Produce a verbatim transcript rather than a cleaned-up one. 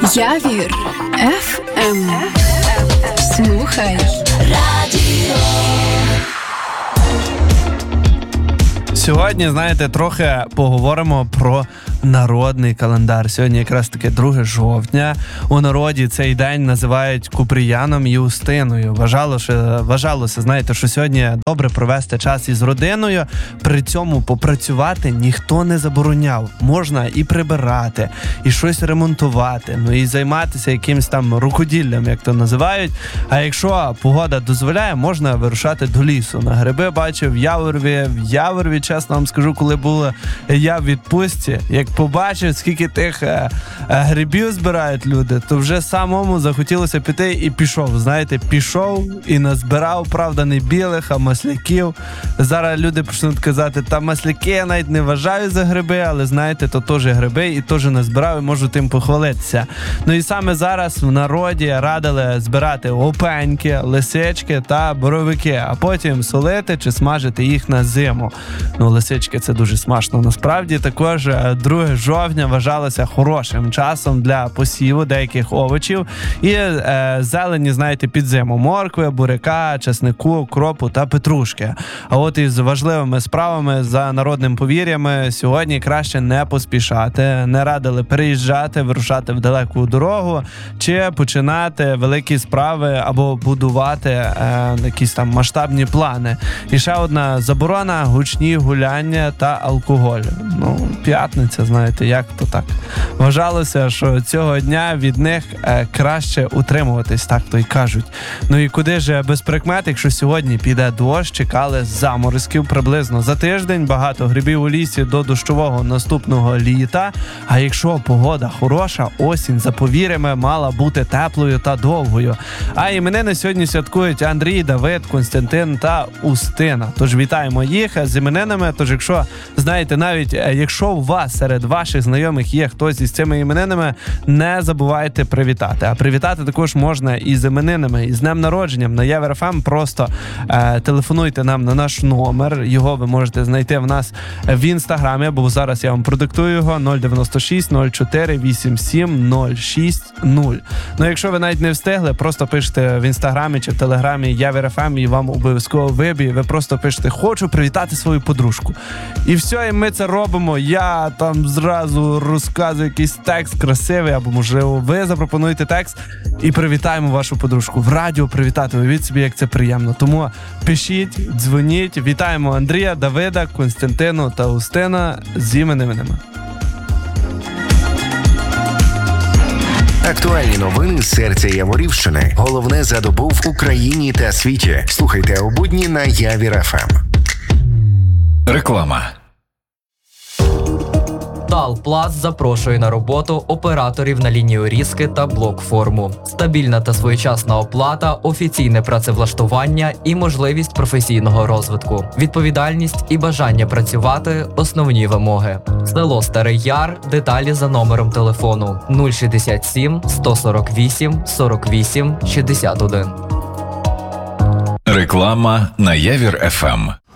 Явір еф ем. Слухай радіо. Сьогодні, знаєте, трохи поговоримо про народний календар. Сьогодні якраз таки друге жовтня. У народі цей день називають Купріяном і Устиною. Вважалося, вважалося, знаєте, що сьогодні добре провести час із родиною, при цьому попрацювати ніхто не забороняв. Можна і прибирати, і щось ремонтувати, ну і займатися якимось там рукоділлям, як то називають. А якщо погода дозволяє, можна вирушати до лісу. На гриби бачив в Яворові, в Яворові, чесно вам скажу, коли була я в відпустці, як побачив, скільки тих е, е, грибів збирають люди, то вже самому захотілося піти і пішов. Знаєте, пішов і назбирав, правда, не білих, а масляків. Зараз люди почнуть казати, та масляки я навіть не вважаю за гриби, але знаєте, то теж гриби і теж назбирав і можу тим похвалитися. Ну і саме зараз в народі радили збирати опеньки, лисички та боровики, а потім солити чи смажити їх на зиму. Ну, лисички це дуже смачно. Насправді також друге жовтня вважалося хорошим часом для посіву деяких овочів і е, зелені, знаєте, під зиму. Моркви, буряка, чеснику, кропу та петрушки. А от із важливими справами за народним повір'ями сьогодні краще не поспішати, не радили переїжджати, вирушати в далеку дорогу чи починати великі справи або будувати е, якісь там масштабні плани. І ще одна заборона – гучні гуляння та алкоголь. Ну, п'ятниця, знаєте, як то так. Вважалося, що цього дня від них е, краще утримуватись, так то й кажуть. Ну і куди ж без прикмет, якщо сьогодні піде дощ, чекали заморозків приблизно за тиждень, багато грибів у лісі до дощового наступного літа. А якщо погода хороша, осінь, за повірями, мала бути теплою та довгою. А іменини сьогодні святкують Андрій, Давид, Константин та Устина. Тож вітаємо їх з іменинами. Тож якщо, знаєте, навіть якщо у вас серед ваших знайомих є хтось із цими іменинами, не забувайте привітати. А привітати також можна і з іменинами, і з днем народженням. На Явір еф ем просто е, телефонуйте нам на наш номер. Його ви можете знайти в нас в інстаграмі, або зараз я вам продиктую його нуль дев'яносто шість нуль чотири вісімдесят сім нуль шість нуль. Ну, якщо ви навіть не встигли, просто пишете в інстаграмі чи в телеграмі Явір еф ем і вам обов'язково виб'є. Ви просто пишете «Хочу привітати свою подружку». І все, і ми це робимо. Я там зразу розказую якийсь текст красивий, або, можливо, ви запропонуєте текст і привітаємо вашу подружку. В радіо привітати, уявіть собі, як це приємно. Тому пишіть, дзвоніть. Вітаємо Андрія, Давида, Константину та Устина з іменинами. Актуальні новини з серця Яворівщини. Головне за добу в Україні та світі. Слухайте у будні на Явір еф ем. Реклама. Талпласт запрошує на роботу операторів на лінію різки та блок-форму. Стабільна та своєчасна оплата, офіційне працевлаштування і можливість професійного розвитку. Відповідальність і бажання працювати – основні вимоги. Село Старий Яр. Деталі за номером телефону нуль шістдесят сім сто сорок вісім сорок вісім шістдесят один. Реклама на Явір еф ем.